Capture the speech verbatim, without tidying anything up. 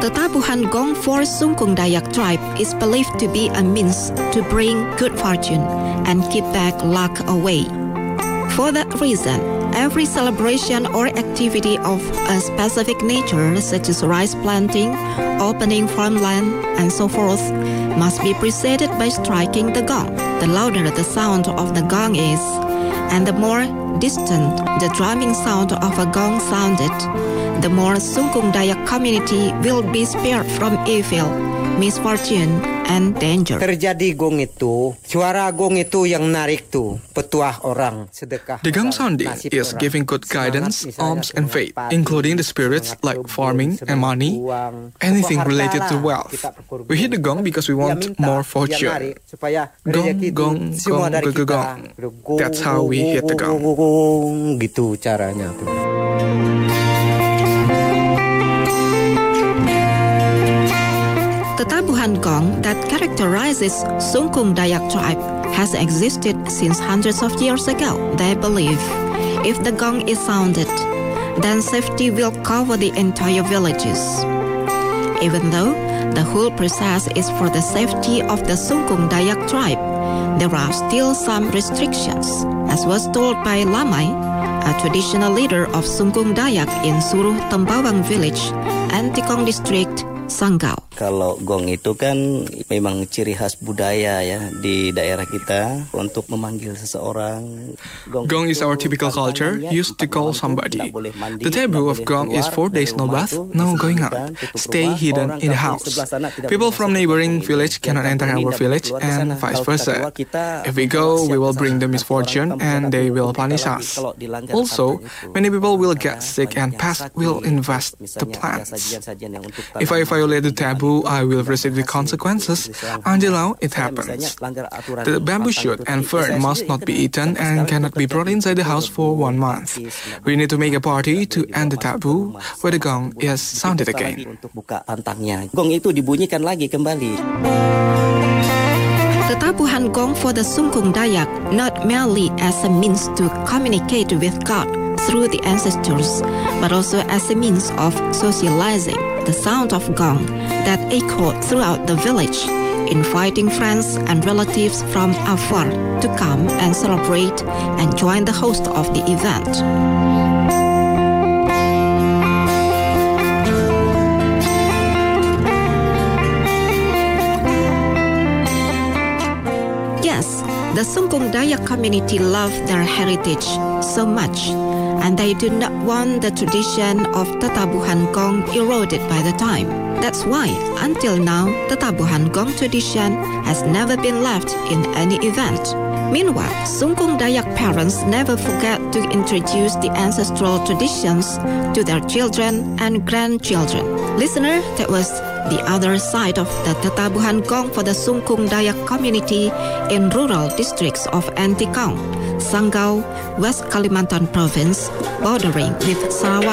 Tetabuhan Gong for Sungkung Dayak tribe is believed to be a means to bring good fortune and keep back luck away. For that reason, every celebration or activity of a specific nature, such as rice planting, opening farmland, and so forth, must be preceded by striking the gong. The louder the sound of the gong is, and the more distant the drumming sound of a gong sounded, the more Sungkung Dayak community will be spared from evil, misfortune, and danger. Terjadi gong itu, suara gong itu yang narik tuh petuah orang sedekah. The gong sounding is giving good guidance, alms, and faith, including the spirits like farming and money, anything related to wealth. We hit the gong because we want more fortune. Gong, gong, gong, gong, gong. That's how we hit the gong. Gitu caranya tuh. Tetabuhan Gong that characterizes Sungkung Dayak tribe has existed since hundreds of years ago. They believe if the gong is sounded, then safety will cover the entire villages. Even though the whole process is for the safety of the Sungkung Dayak tribe, there are still some restrictions, as was told by Lamai, a traditional leader of Sungkung Dayak in Suruh Tembawang village, Antikong district, Sanggau. Kalau gong itu kan memang ciri khas budaya ya di daerah kita untuk memanggil seseorang. Gong, gong is our typical culture, used to call somebody. The taboo of gong is four days no bath, no going out. Stay hidden in the house. People from neighboring village cannot enter our village and vice versa. If we go, we will bring them misfortune and they will punish us. Also, many people will get sick and pests will invest the plants. If I violate the taboo, I will receive the consequences until now it happens. The bamboo shoot and fern must not be eaten and cannot be brought inside the house for one month. We need to make a party to end the taboo where the gong is sounded again. Gong itu dibunyikan lagi kembali. Tetabuhan Gong for the Sungkung Dayak not merely as a means to communicate with God through the ancestors, but also as a means of socializing. The sound of gong that echoed throughout the village, inviting friends and relatives from afar to come and celebrate and join the host of the event. Yes, the Sungkung Dayak community love their heritage so much, and they do not want the tradition of Tetabuhan Gong eroded by the time. That's why, until now, Tetabuhan Gong tradition has never been left in any event. Meanwhile, Sungkung Dayak parents never forget to introduce the ancestral traditions to their children and grandchildren. Listener, that was the other side of the Tetabuhan Gong for the Sungkung Dayak community in rural districts of Antikong, Sanggau, West Kalimantan Province, bordering with Sarawak.